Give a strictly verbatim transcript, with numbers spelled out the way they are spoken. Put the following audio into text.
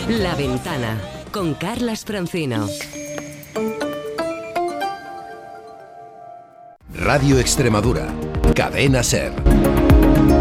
La Ventana, con Carlas Francino. Radio Extremadura, Cadena SER.